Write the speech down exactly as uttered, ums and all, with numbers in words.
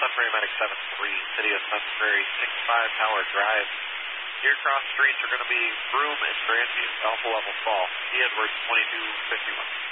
Sun Prairie Medic seven three, City of Sun Prairie, six five Tower Drive. Your cross streets are going to be Broome and Grandview, Alpha Level Fall. Key Edwards twenty-two fifty-one.